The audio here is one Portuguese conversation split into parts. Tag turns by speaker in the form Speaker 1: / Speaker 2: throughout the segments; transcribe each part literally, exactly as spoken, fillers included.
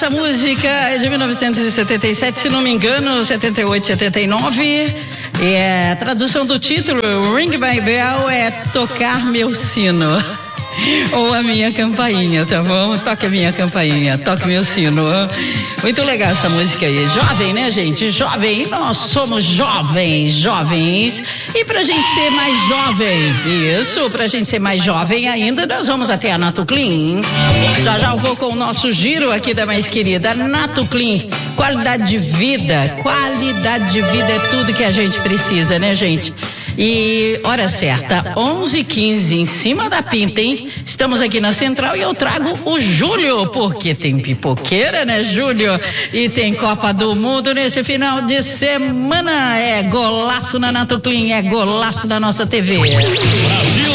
Speaker 1: Essa música é de mil novecentos e setenta e sete, se não me engano, setenta e oito, setenta e nove. É, a tradução do título, Ring My Bell, é tocar meu sino. Ou a minha campainha, tá bom? Toque a minha campainha, toque meu sino. Muito legal essa música aí. Jovem, né, gente? Jovem. Nós somos jovens, jovens. E pra gente ser mais jovem, isso, pra gente ser mais jovem ainda, nós vamos até a Nato Clean. Já já eu vou com o nosso giro aqui da mais querida Nato Clean. Qualidade de vida, qualidade de vida é tudo que a gente precisa, né, gente? E hora certa, onze e quinze, em cima da pinta, hein? Estamos aqui na Central e eu trago o Júlio, porque tem pipoqueira, né, Júlio? E tem Copa do Mundo nesse final de semana. É golaço na Nato Clean, é golaço na nossa T V. Brasil!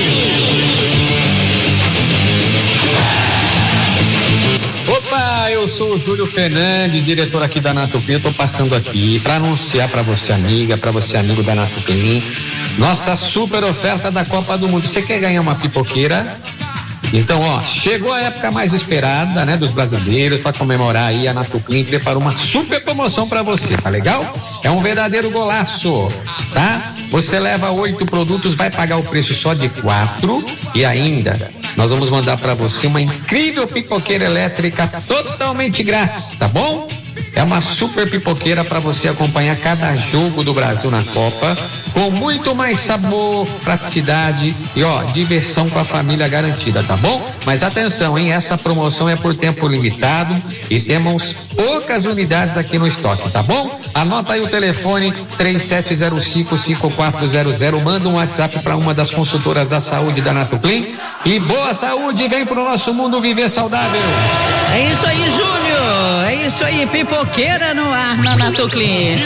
Speaker 2: Opa, eu sou o Júlio Fernandes, diretor aqui da Nato Clean. Eu tô passando aqui para anunciar para você, amiga, para você, amigo da Nato Clean, nossa super oferta da Copa do Mundo. Você quer ganhar uma pipoqueira? Então, ó, chegou a época mais esperada, né, dos brasileiros, para comemorar aí. A Nato Clean preparou uma super promoção para você, tá legal? É um verdadeiro golaço, tá? Você leva oito produtos, vai pagar o preço só de quatro e ainda nós vamos mandar para você uma incrível pipoqueira elétrica totalmente grátis, tá bom? É uma super pipoqueira para você acompanhar cada jogo do Brasil na Copa, com muito mais sabor, praticidade e ó, diversão com a família garantida, tá bom? Mas atenção, hein? Essa promoção é por tempo limitado e temos poucas unidades aqui no estoque, tá bom? Anota aí o telefone três sete zero cinco, cinco quatro zero zero, manda um WhatsApp para uma das consultoras da saúde da Nato Clean e boa saúde, vem pro nosso mundo viver saudável.
Speaker 1: É isso aí, Júlio, é isso aí, pipoqueira no ar na Nato Clean.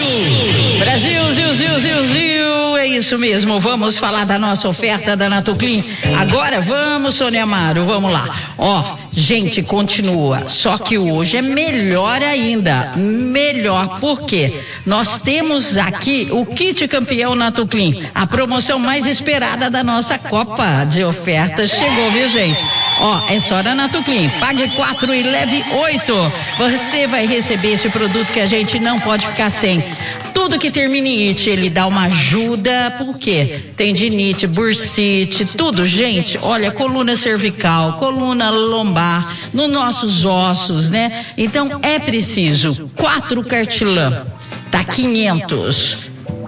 Speaker 1: Brasil, Zil, Zil, Zil, Zil, é isso mesmo, vamos falar da nossa oferta da Nato Clean. Agora vamos, Sônia Amaro, vamos lá. Ó, gente, continua, só que hoje é melhor ainda, melhor, por quê? Nós temos aqui o kit campeão Nato Clean, a promoção mais esperada da nossa Copa de ofertas chegou, viu, gente? Ó, é só na Nato Clean, pague quatro e leve oito. Você vai receber esse produto que a gente não pode ficar sem. Tudo que termine it, ele dá uma ajuda, por quê? Tendinite, bursite, tudo, gente, olha, coluna cervical, coluna lombar, nos nossos ossos, né? Então é preciso quatro cartilã, tá quinhentos.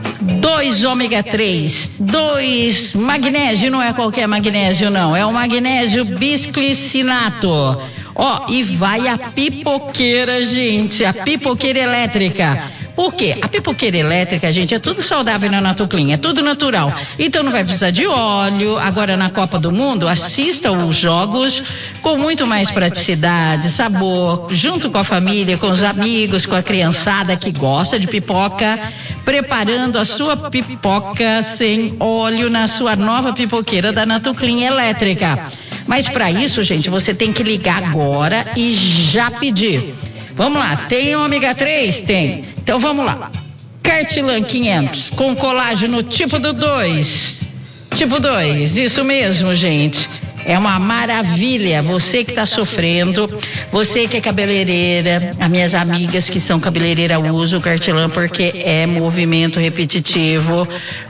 Speaker 1: Dois ômega três, dois magnésio, não é qualquer magnésio não, é o magnésio bisglicinato. Ó, e vai a pipoqueira, gente, a pipoqueira elétrica. Por quê? A pipoqueira elétrica, gente, é tudo saudável na Nato Clean, é tudo natural. Então não vai precisar de óleo. Agora na Copa do Mundo, assista os jogos com muito mais praticidade, sabor, junto com a família, com os amigos, com a criançada que gosta de pipoca, preparando a sua pipoca sem óleo na sua nova pipoqueira da Nato Clean elétrica. Mas para isso, gente, você tem que ligar agora e já pedir. Vamos lá, tem ômega três? Tem. Então vamos lá. Cartilã quinhentos com colágeno tipo do dois. Tipo dois, isso mesmo, gente. É uma maravilha. Você que está sofrendo, você que é cabeleireira, as minhas amigas que são cabeleireira usam o Cartilã porque é movimento repetitivo.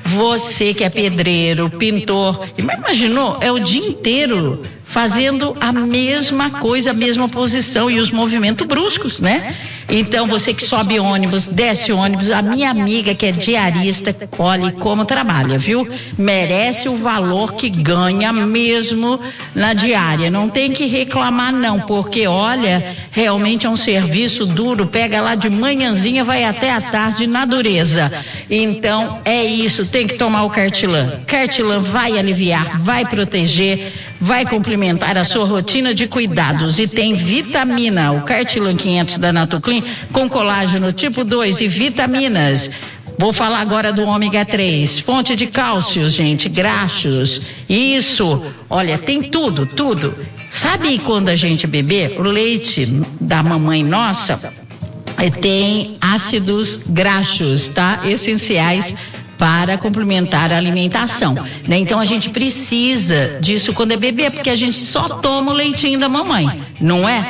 Speaker 1: Você que é pedreiro, pintor, imaginou? É o dia inteiro fazendo a mesma coisa, a mesma posição e os movimentos bruscos, né? Então você que sobe ônibus, desce ônibus, a minha amiga que é diarista, olhe como trabalha, viu? Merece o valor que ganha mesmo na diária, não tem que reclamar não, porque olha, realmente é um serviço duro, pega lá de manhãzinha, vai até a tarde na dureza. Então é isso, tem que tomar o Cartilã. Cartilã vai aliviar, vai proteger, vai complementar a sua rotina de cuidados e tem vitamina, o Cartilã quinhentos da Nato Clean com colágeno tipo dois e vitaminas. Vou falar agora do ômega três, fonte de cálcio, gente, graxos, isso, olha, tem tudo, tudo. Sabe quando a gente beber o leite da mamãe nossa, tem ácidos graxos, tá? Essenciais para complementar a alimentação, né? Então a gente precisa disso quando é bebê, porque a gente só toma o leitinho da mamãe, não é?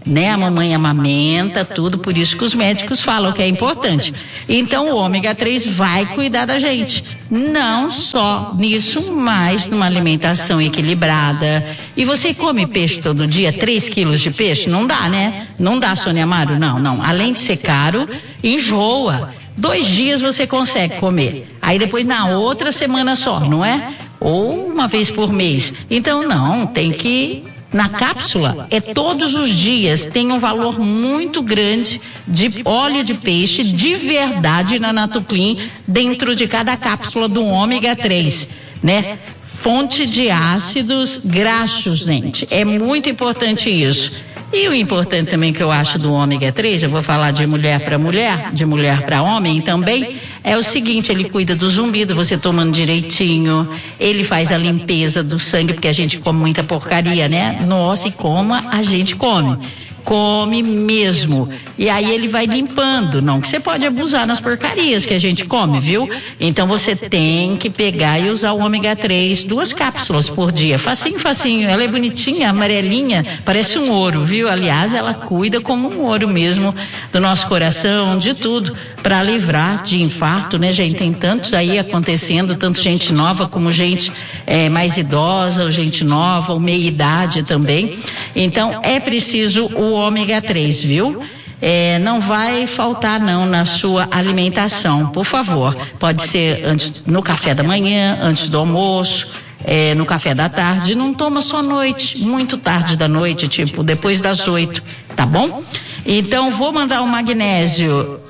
Speaker 1: né? A mamãe amamenta, tudo, por isso que os médicos falam que é importante. Então o ômega três vai cuidar da gente, não só nisso, mas numa alimentação equilibrada. E você come peixe todo dia, três quilos de peixe? Não dá, né? Não dá, Sônia Amaro? Não, não. Além de ser caro, enjoa. Dois dias você consegue comer. Aí depois na outra semana só, não é? Ou uma vez por mês. Então não, tem que... Na cápsula, é todos os dias, tem um valor muito grande de óleo de peixe de verdade na Natoclean dentro de cada cápsula do ômega três, né? Fonte de ácidos graxos, gente. É muito importante isso. E o importante também que eu acho do ômega três, eu vou falar de mulher para mulher, de mulher para homem também, é o seguinte, ele cuida do zumbido, você tomando direitinho, ele faz a limpeza do sangue, porque a gente come muita porcaria, né? Nossa, e coma, a gente come. Come mesmo. E aí ele vai limpando, não que você pode abusar nas porcarias que a gente come, viu? Então você tem que pegar e usar o ômega três, duas cápsulas por dia. Facinho, facinho. Ela é bonitinha, amarelinha, parece um ouro, viu? Aliás, ela cuida como um ouro mesmo do nosso coração, de tudo, para livrar de infarto, né, gente? Tem tantos aí acontecendo, tanto gente nova como gente é, mais idosa, ou gente nova, ou meia idade também. Então é preciso o ômega três, viu? É, não vai faltar não na sua alimentação, por favor. Pode ser antes, no café da manhã, antes do almoço, é, no café da tarde. Não toma só à noite, muito tarde da noite, tipo depois das oito, tá bom? Então vou mandar o magnésio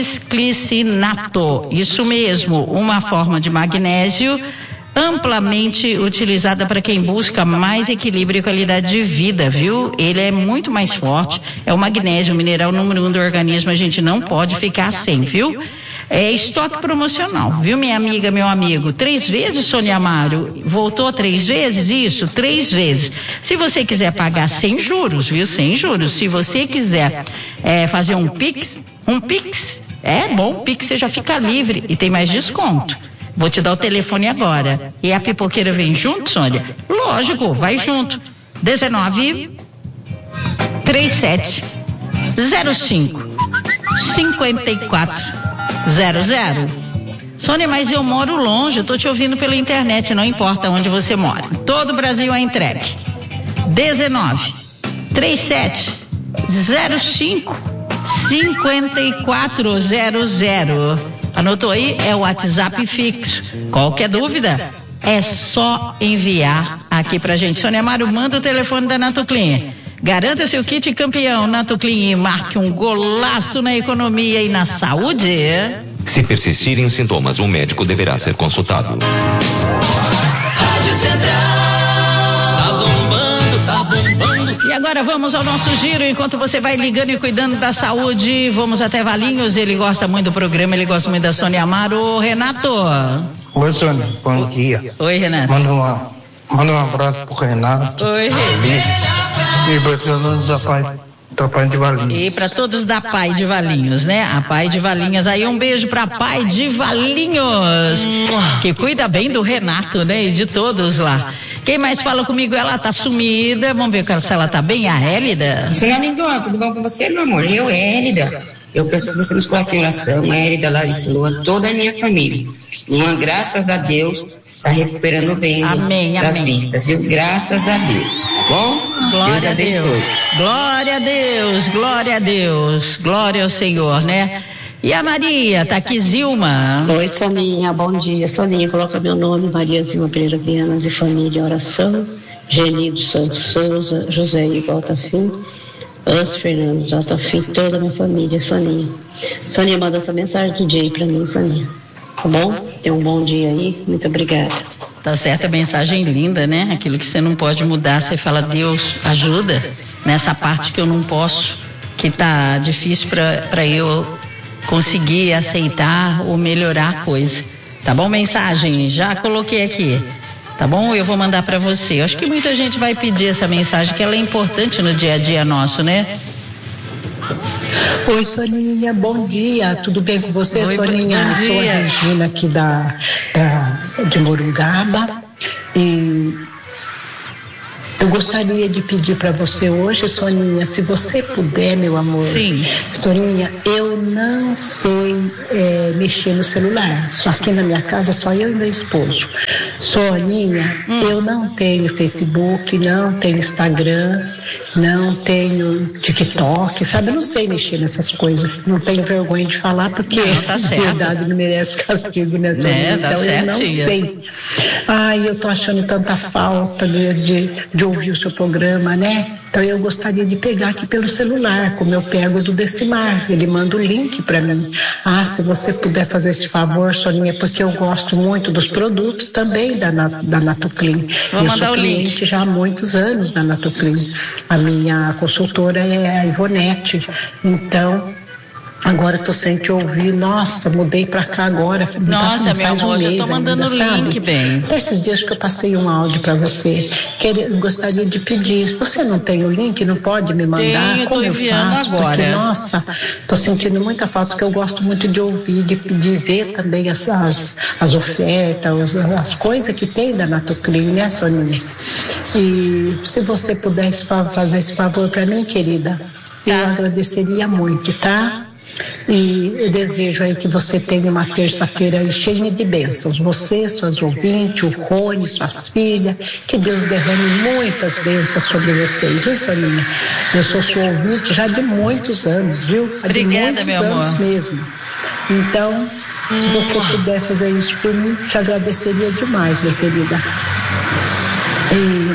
Speaker 1: bisglicinato, isso mesmo, uma forma de magnésio amplamente utilizada para quem busca mais equilíbrio e qualidade de vida, viu? Ele é muito mais forte, é o magnésio, o mineral número um do organismo, a gente não pode ficar sem, viu? É estoque promocional, viu, minha amiga, meu amigo? Três vezes, Sônia Amaro? Voltou três vezes? Isso, três vezes. Se você quiser pagar sem juros, viu? Sem juros. Se você quiser é, fazer um Pix, um Pix, é bom, Pix você já fica livre e tem mais desconto. Vou te dar o telefone agora. E a pipoqueira vem junto, Sônia? Lógico, vai junto. dezenove, trinta e sete, zero cinco, cinquenta e quatro, zero zero. Sônia, mas eu moro longe, eu tô te ouvindo pela internet, não importa onde você mora. Todo o Brasil é entregue. dezenove, trinta e sete, zero cinco, cinquenta e quatro, zero zero. Anotou aí? É o WhatsApp fixo. Qualquer dúvida, é só enviar aqui pra gente. Sônia Amaro, manda o telefone da Natoclean. Garanta seu kit campeão Natoclean e marque um golaço na economia e na saúde.
Speaker 3: Se persistirem os sintomas, o médico deverá ser consultado.
Speaker 1: Rádio Central. Tá bombando, tá bombando. E agora vamos ao nosso giro, enquanto você vai ligando e cuidando da saúde, vamos até Valinhos, ele gosta muito do programa, ele gosta muito da Sônia Amaro. Ô, Renato.
Speaker 4: Oi, Sônia, bom dia.
Speaker 1: Oi, Renato.
Speaker 4: Manda, uma, manda um abraço pro Renato.
Speaker 1: Oi, Renato.
Speaker 4: E para todos da Pai, da Pai de Valinhos.
Speaker 1: E para todos da Pai de Valinhos, né? A Pai de Valinhos, aí um beijo pra Pai de Valinhos, que cuida bem do Renato, né? E de todos lá. Quem mais fala comigo? Ela tá sumida. Vamos ver se ela tá bem, a Hélida.
Speaker 5: Senhora Lindona, tudo bom com você, meu amor? Eu, Hélida. Eu peço que você nos coloque em oração, Hélida, Larissa, Luan, toda a minha família. Luan, graças a Deus, está recuperando bem
Speaker 1: amém,
Speaker 5: das
Speaker 1: amém.
Speaker 5: vistas, viu? Graças a Deus, tá bom?
Speaker 1: Glória
Speaker 5: Deus abençoe.
Speaker 1: a Deus. Glória a Deus, glória a Deus, glória ao Senhor, né? E a Maria, tá aqui Zilma.
Speaker 6: Oi, Soninha, bom dia. Soninha, coloca meu nome, Maria Zilma Pereira Vianas e família em oração. Genido Santos Souza, José Igor Altafim, Anso Fernandes Altafim, toda a minha família, Soninha. Soninha, manda essa mensagem do dia aí pra mim, Soninha. Tá bom? Tenha um bom dia aí, muito obrigada.
Speaker 1: Tá certo, a mensagem linda, né? Aquilo que você não pode mudar, você fala, Deus, ajuda nessa parte que eu não posso, que tá difícil pra, pra eu conseguir aceitar ou melhorar a coisa. Tá bom? Mensagem, já coloquei aqui. Tá bom? Eu vou mandar pra você. Eu acho que muita gente vai pedir essa mensagem, que ela é importante no dia a dia nosso, né?
Speaker 7: Oi, Soninha, bom dia. Tudo bem com você,
Speaker 1: Oi,
Speaker 7: Soninha?
Speaker 1: bom dia.
Speaker 7: Sou a Regina aqui da, da, de Morungaba. E eu gostaria gostaria de pedir para você hoje, Soninha, se você puder, meu amor.
Speaker 1: Sim.
Speaker 7: Soninha, eu não sei é, mexer no celular. Só aqui na minha casa, só eu e meu esposo. Soninha, hum. eu não tenho Facebook, não tenho Instagram, não tenho TikTok, sabe? Eu não sei mexer nessas coisas. Não tenho vergonha de falar, porque
Speaker 1: não, tá certo.
Speaker 7: A verdade não merece castigo, né, Soninha?
Speaker 1: É, tá
Speaker 7: então eu não sei. Ai, eu tô achando tanta falta de, de, de ouvir o seu programa, né? Então eu gostaria de pegar aqui pelo celular, como eu pego do Decimar. Ele manda o link para mim. Ah, se você puder fazer esse favor, Soninha, porque eu gosto muito dos produtos também da, da Natoclean.
Speaker 1: Vou
Speaker 7: eu
Speaker 1: mandar
Speaker 7: sou
Speaker 1: o
Speaker 7: cliente
Speaker 1: link.
Speaker 7: já há muitos anos da Natoclean. A minha consultora é a Ivonete. Então, agora eu tô sem te ouvir. Nossa, mudei pra cá agora.
Speaker 1: Nossa,
Speaker 7: tá,
Speaker 1: meu
Speaker 7: faz
Speaker 1: amor,
Speaker 7: um
Speaker 1: já
Speaker 7: mês
Speaker 1: tô mandando o link,
Speaker 7: sabe?
Speaker 1: bem.
Speaker 7: Esses dias que eu passei um áudio pra você, que gostaria de pedir. Você não tem o link? Não pode me mandar?
Speaker 1: Tenho,
Speaker 7: Como
Speaker 1: tô
Speaker 7: eu
Speaker 1: enviando
Speaker 7: faço?
Speaker 1: agora.
Speaker 7: Porque, nossa, tô sentindo muita falta, porque eu gosto muito de ouvir, de, de ver também as, as, as ofertas, as, as coisas que tem da Natoclean, né, Soninha? E se você pudesse fazer esse favor pra mim, querida, eu
Speaker 1: Tá.
Speaker 7: agradeceria muito, tá? E eu desejo aí que você tenha uma terça-feira aí cheia de bênçãos. Você, suas ouvintes, o Rony, suas filhas. Que Deus derrame muitas bênçãos sobre vocês, viu, Soninha? Eu sou sua ouvinte já de muitos anos, viu? De
Speaker 1: Obrigada,
Speaker 7: muitos
Speaker 1: meu
Speaker 7: anos
Speaker 1: amor.
Speaker 7: mesmo. Então, se você puder fazer isso por mim, te agradeceria demais, minha querida. E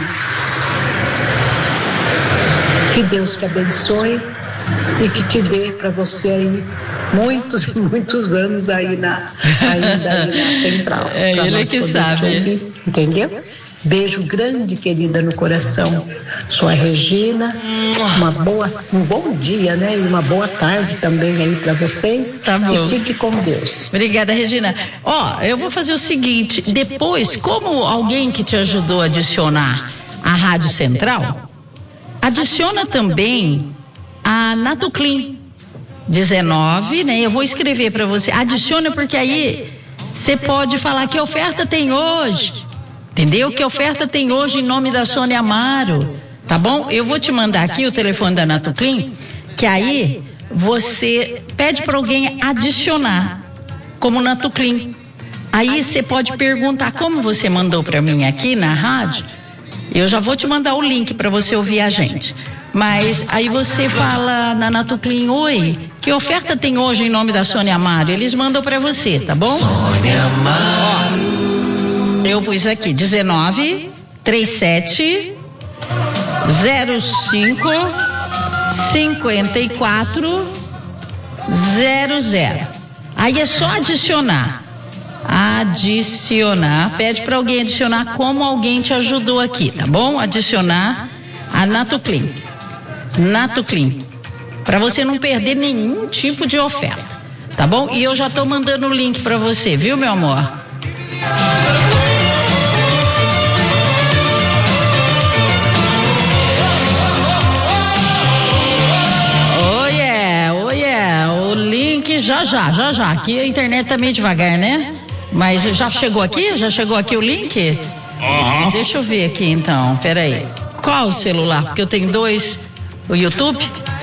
Speaker 7: que Deus te abençoe e que te dê para você aí muitos e muitos anos aí na, ainda aí na central.
Speaker 1: É
Speaker 7: pra
Speaker 1: ele
Speaker 7: nós
Speaker 1: que
Speaker 7: poder
Speaker 1: sabe.
Speaker 7: te ouvir, entendeu? Beijo grande, querida, no coração. Sou a Regina. Uma boa, um bom dia, né? E uma boa tarde também aí para vocês.
Speaker 1: Tá bom.
Speaker 7: E fique com Deus.
Speaker 1: Obrigada, Regina. Ó, eu vou fazer o seguinte, depois, como alguém que te ajudou a adicionar a Rádio Central, adiciona também a Natoclean dezenove, né? Eu vou escrever para você. Adiciona, porque aí você pode falar que oferta tem hoje. Entendeu? Que oferta tem hoje em nome da Sônia Amaro. Tá bom? Eu vou te mandar aqui o telefone da Natoclean, que aí você pede para alguém adicionar como Natoclean. Aí você pode perguntar, como você mandou para mim aqui na rádio, eu já vou te mandar o link para você ouvir a gente. Mas aí você fala na Natoclean, oi, que oferta tem hoje em nome da Sônia Amaro? Eles mandam para você, tá bom? Sônia Amaro. Ó, eu pus aqui, dezenove, trinta e sete, zero cinco, cinquenta e quatro, zero zero. Aí é só adicionar. Adicionar, pede para alguém adicionar como alguém te ajudou aqui, tá bom? Adicionar a Natoclean. Natoclean, para você não perder nenhum tipo de oferta, tá bom? E eu já tô mandando o link para você, viu, meu amor? Oh yeah, oh yeah, o link já já, já já, aqui a internet tá meio devagar, né? Mas já chegou aqui? Já chegou aqui o link? Uhum. Deixa eu ver aqui então, peraí. Qual o celular? Porque eu tenho dois. O YouTube?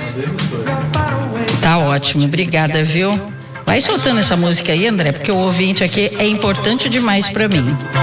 Speaker 1: Tá ótimo, obrigada, viu? Vai soltando essa música aí, André, porque o ouvinte aqui é importante demais pra mim.